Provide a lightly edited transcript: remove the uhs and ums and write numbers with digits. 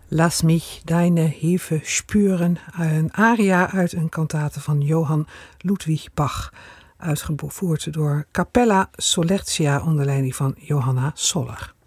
Lass mich deine Hilfe spüren, een aria uit een kantate van Johann Ludwig Bach, uitgevoerd door Capella Solertia onder leiding van Johanna Soller.